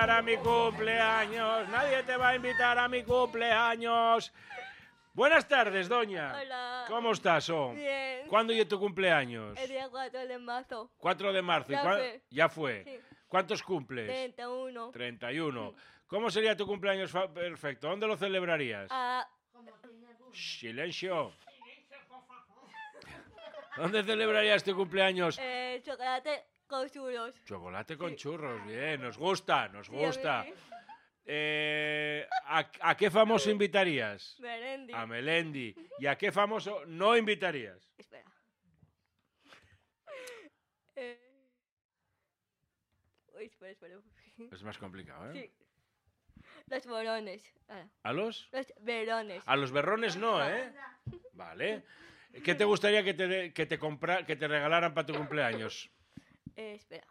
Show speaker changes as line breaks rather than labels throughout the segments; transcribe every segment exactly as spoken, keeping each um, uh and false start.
A mi cumpleaños, nadie te va a invitar a mi cumpleaños. Buenas tardes, doña.
Hola.
¿Cómo estás, oh?
Bien.
¿Cuándo es tu cumpleaños?
El día cuatro de marzo.
cuatro de marzo. ¿Y
Ya
cuá-
fue.
Ya fue.
Sí.
¿Cuántos cumples?
treinta y uno.
treinta y uno. ¿Cómo sería tu cumpleaños fa- perfecto? ¿Dónde lo celebrarías?
Ah,
Shh, silencio. ¿Dónde celebrarías tu cumpleaños?
eh, chocolate con churros.
Chocolate con churros, bien, nos gusta, nos
Sí, a mí
gusta.
sí.
Eh, ¿a, a qué famoso invitarías?
Melendi.
A Melendi. ¿Y a qué famoso no invitarías?
Espera. Eh... Uy, espera, espera.
Es más complicado, ¿eh?
Sí. Los borones. Ah,
¿A los?
los verones.
A los berrones no, ¿eh? Vale. ¿Qué te gustaría que te, de- que te, compra, que te regalaran para tu cumpleaños?
Eh, espera.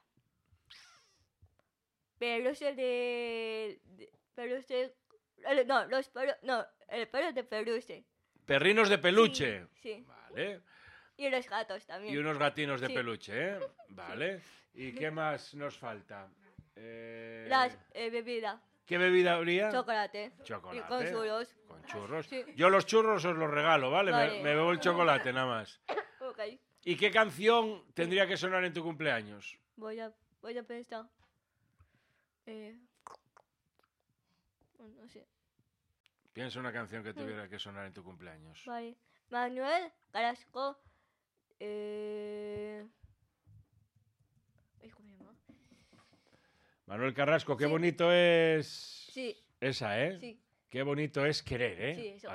Peluche de... de peluche... eh, No, los perros... No, el perro de peluche.
Perrinos de peluche.
Sí, sí.
Vale.
Y los gatos también.
Y unos gatinos de
Sí.
peluche, ¿eh? Vale. ¿Y qué más nos falta? Eh,
Las eh, bebidas.
¿Qué bebida habría?
Chocolate.
Chocolate.
Y con churros.
Con churros.
Sí.
Yo los churros os los regalo, ¿vale? Me-
Vale.
Me, bebo el chocolate nada más.
Ok.
¿Y qué canción tendría que sonar en tu cumpleaños?
Voy a, voy a pensar. Eh, no sé.
Piensa una canción que tuviera que sonar en tu cumpleaños.
Vale. Manuel Carrasco. Eh... ay, ¿cómo se llama?
Manuel Carrasco, qué
Sí.
bonito es...
Sí,
Esa, ¿eh?
sí,
Qué bonito es querer, ¿eh?
sí, eso.